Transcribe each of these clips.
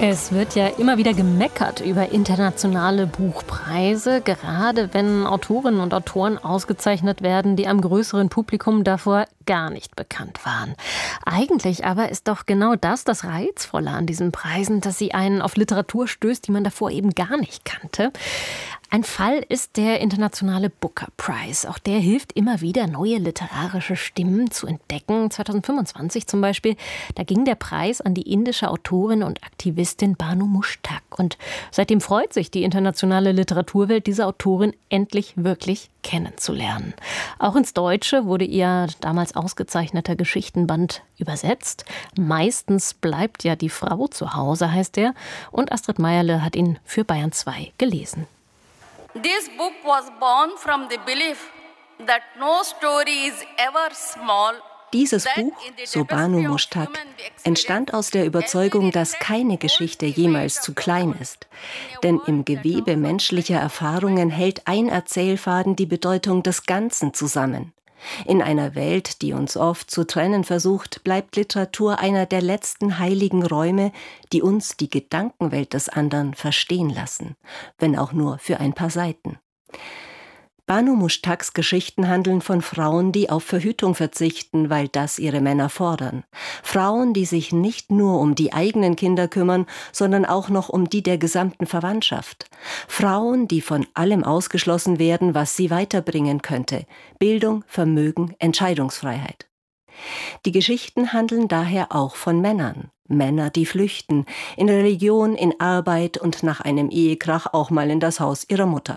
Es wird ja immer wieder gemeckert über internationale Buchpreise, gerade wenn Autorinnen und Autoren ausgezeichnet werden, die einem größeren Publikum davor gar nicht bekannt waren. Eigentlich aber ist doch genau das Reizvolle an diesen Preisen, dass sie einen auf Literatur stößt, die man davor eben gar nicht kannte. Ein Fall ist der internationale Booker Prize. Auch der hilft immer wieder, neue literarische Stimmen zu entdecken. 2025 zum Beispiel, da ging der Preis an die indische Autorin und Aktivistin Banu Mushtaq. Und seitdem freut sich die internationale Literaturwelt, diese Autorin endlich wirklich kennenzulernen. Auch ins Deutsche wurde ihr damals ausgezeichneter Geschichtenband übersetzt. Meistens bleibt ja die Frau zu Hause, heißt er. Und Astrid Meierle hat ihn für Bayern 2 gelesen. This book was born from the belief that no story is ever small. Dieses Buch, so Banu Mushtaq, entstand aus der Überzeugung, dass keine Geschichte jemals zu klein ist. Denn im Gewebe menschlicher Erfahrungen hält ein Erzählfaden die Bedeutung des Ganzen zusammen. In einer Welt, die uns oft zu trennen versucht, bleibt Literatur einer der letzten heiligen Räume, die uns die Gedankenwelt des anderen verstehen lassen, wenn auch nur für ein paar Seiten. Banu Mushtaqs Geschichten handeln von Frauen, die auf Verhütung verzichten, weil das ihre Männer fordern. Frauen, die sich nicht nur um die eigenen Kinder kümmern, sondern auch noch um die der gesamten Verwandtschaft. Frauen, die von allem ausgeschlossen werden, was sie weiterbringen könnte. Bildung, Vermögen, Entscheidungsfreiheit. Die Geschichten handeln daher auch von Männern. Männer, die flüchten, in Religion, in Arbeit und nach einem Ehekrach auch mal in das Haus ihrer Mutter.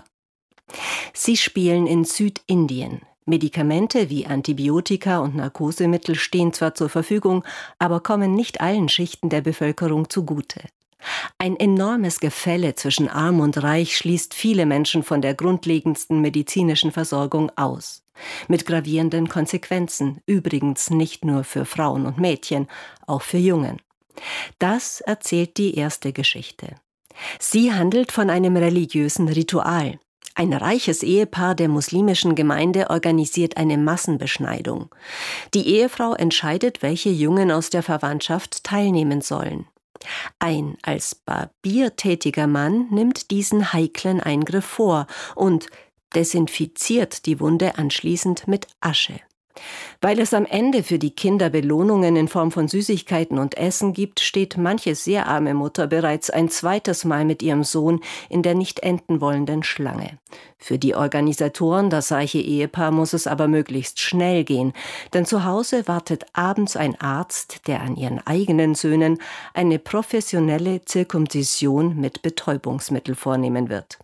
Sie spielen in Südindien. Medikamente wie Antibiotika und Narkosemittel stehen zwar zur Verfügung, aber kommen nicht allen Schichten der Bevölkerung zugute. Ein enormes Gefälle zwischen Arm und Reich schließt viele Menschen von der grundlegendsten medizinischen Versorgung aus. Mit gravierenden Konsequenzen, übrigens nicht nur für Frauen und Mädchen, auch für Jungen. Das erzählt die erste Geschichte. Sie handelt von einem religiösen Ritual. Ein reiches Ehepaar der muslimischen Gemeinde organisiert eine Massenbeschneidung. Die Ehefrau entscheidet, welche Jungen aus der Verwandtschaft teilnehmen sollen. Ein als Barbier tätiger Mann nimmt diesen heiklen Eingriff vor und desinfiziert die Wunde anschließend mit Asche. Weil es am Ende für die Kinder Belohnungen in Form von Süßigkeiten und Essen gibt, steht manche sehr arme Mutter bereits ein zweites Mal mit ihrem Sohn in der nicht enden wollenden Schlange. Für die Organisatoren, das reiche Ehepaar, muss es aber möglichst schnell gehen, denn zu Hause wartet abends ein Arzt, der an ihren eigenen Söhnen eine professionelle Zirkumzision mit Betäubungsmittel vornehmen wird.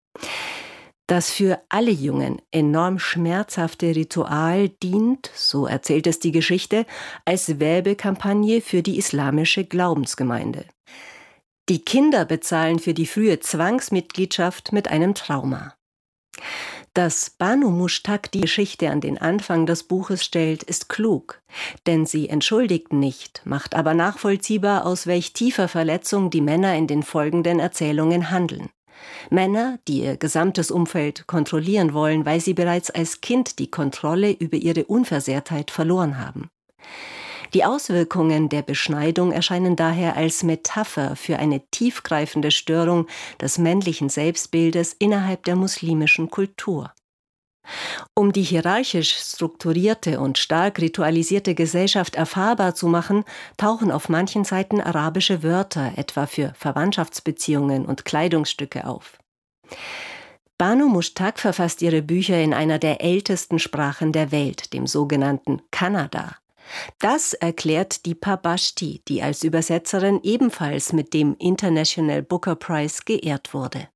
Das für alle Jungen enorm schmerzhafte Ritual dient, so erzählt es die Geschichte, als Werbekampagne für die islamische Glaubensgemeinde. Die Kinder bezahlen für die frühe Zwangsmitgliedschaft mit einem Trauma. Dass Banu Mushtaq die Geschichte an den Anfang des Buches stellt, ist klug, denn sie entschuldigt nicht, macht aber nachvollziehbar, aus welch tiefer Verletzung die Männer in den folgenden Erzählungen handeln. Männer, die ihr gesamtes Umfeld kontrollieren wollen, weil sie bereits als Kind die Kontrolle über ihre Unversehrtheit verloren haben. Die Auswirkungen der Beschneidung erscheinen daher als Metapher für eine tiefgreifende Störung des männlichen Selbstbildes innerhalb der muslimischen Kultur. Um die hierarchisch strukturierte und stark ritualisierte Gesellschaft erfahrbar zu machen, tauchen auf manchen Seiten arabische Wörter, etwa für Verwandtschaftsbeziehungen und Kleidungsstücke auf. Banu Mushtaq verfasst ihre Bücher in einer der ältesten Sprachen der Welt, dem sogenannten Kannada. Das erklärt Deepa Bhashti, die als Übersetzerin ebenfalls mit dem International Booker Prize geehrt wurde.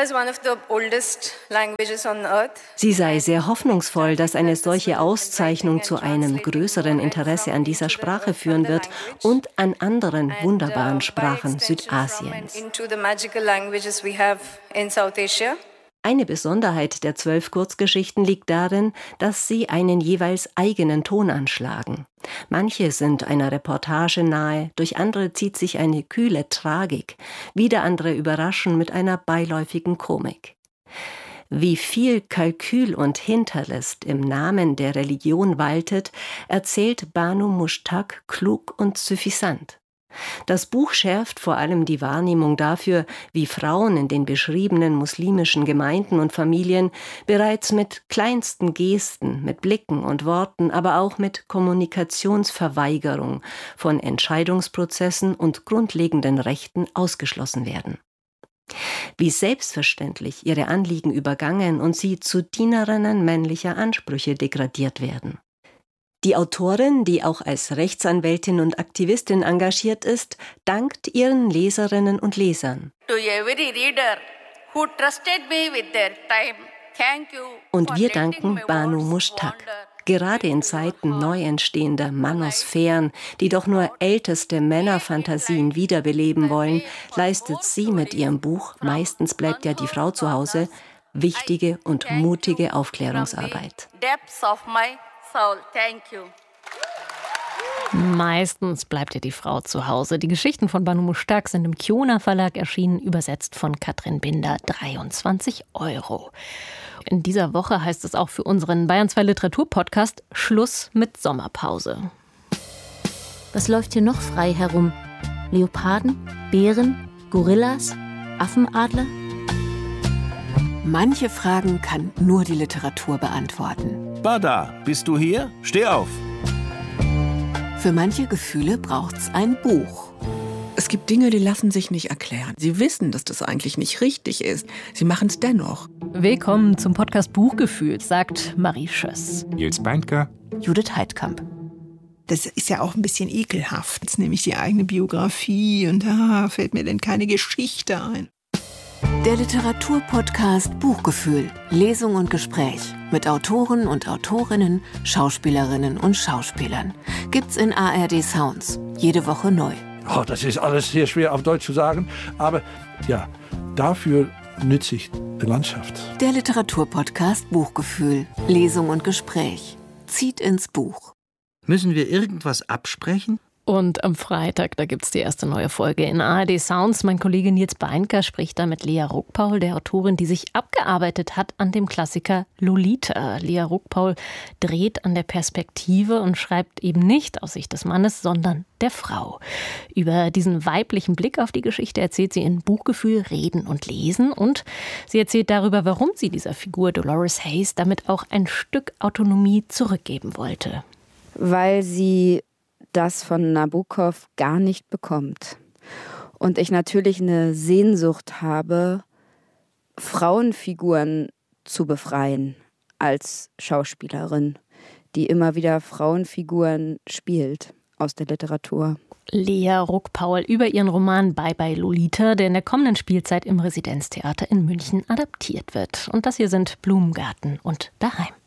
Sie sei sehr hoffnungsvoll, dass eine solche Auszeichnung zu einem größeren Interesse an dieser Sprache führen wird und an anderen wunderbaren Sprachen Südasiens. Eine Besonderheit der 12 Kurzgeschichten liegt darin, dass sie einen jeweils eigenen Ton anschlagen. Manche sind einer Reportage nahe, durch andere zieht sich eine kühle Tragik, wieder andere überraschen mit einer beiläufigen Komik. Wie viel Kalkül und Hinterlist im Namen der Religion waltet, erzählt Banu Mushtaq klug und suffisant. Das Buch schärft vor allem die Wahrnehmung dafür, wie Frauen in den beschriebenen muslimischen Gemeinden und Familien bereits mit kleinsten Gesten, mit Blicken und Worten, aber auch mit Kommunikationsverweigerung von Entscheidungsprozessen und grundlegenden Rechten ausgeschlossen werden. Wie selbstverständlich ihre Anliegen übergangen und sie zu Dienerinnen männlicher Ansprüche degradiert werden. Die Autorin, die auch als Rechtsanwältin und Aktivistin engagiert ist, dankt ihren Leserinnen und Lesern. Und wir danken Banu Mushtaq. Gerade in Zeiten neu entstehender Manosphären, die doch nur älteste Männerfantasien wiederbeleben wollen, leistet sie mit ihrem Buch "Meistens bleibt ja die Frau zu Hause" wichtige und mutige Aufklärungsarbeit. Meistens bleibt ja die Frau zu Hause. Die Geschichten von Banu Mushtaq sind im Kiona Verlag erschienen, übersetzt von Katrin Binder, 23 €. In dieser Woche heißt es auch für unseren Bayern 2 Literatur-Podcast Schluss mit Sommerpause. Was läuft hier noch frei herum? Leoparden, Bären, Gorillas, Affenadler? Manche Fragen kann nur die Literatur beantworten. Bada, bist du hier? Steh auf! Für manche Gefühle braucht's ein Buch. Es gibt Dinge, die lassen sich nicht erklären. Sie wissen, dass das eigentlich nicht richtig ist. Sie machen es dennoch. Willkommen zum Podcast Buchgefühl, sagt Marie Schöss. Nils Beindker. Judith Heidkamp. Das ist ja auch ein bisschen ekelhaft. Jetzt nehme ich die eigene Biografie und da fällt mir denn keine Geschichte ein. Der Literaturpodcast Buchgefühl. Lesung und Gespräch mit Autoren und Autorinnen, Schauspielerinnen und Schauspielern. Gibt's in ARD Sounds. Jede Woche neu. Oh, das ist alles sehr schwer auf Deutsch zu sagen, aber ja, dafür nütze ich die Landschaft. Der Literaturpodcast Buchgefühl. Lesung und Gespräch. Zieht ins Buch. Müssen wir irgendwas absprechen? Und am Freitag, da gibt's die erste neue Folge in ARD Sounds. Mein Kollege Nils Beindker spricht da mit Lea Ruckpaul, der Autorin, die sich abgearbeitet hat an dem Klassiker Lolita. Lea Ruckpaul dreht an der Perspektive und schreibt eben nicht aus Sicht des Mannes, sondern der Frau. Über diesen weiblichen Blick auf die Geschichte erzählt sie in Buchgefühl Reden und Lesen. Und sie erzählt darüber, warum sie dieser Figur Dolores Haze damit auch ein Stück Autonomie zurückgeben wollte. Weil sie das von Nabokov gar nicht bekommt. Und ich natürlich eine Sehnsucht habe, Frauenfiguren zu befreien als Schauspielerin, die immer wieder Frauenfiguren spielt aus der Literatur. Lea Ruckpaul über ihren Roman Bye Bye Lolita, der in der kommenden Spielzeit im Residenztheater in München adaptiert wird. Und das hier sind Blumengarten und Daheim.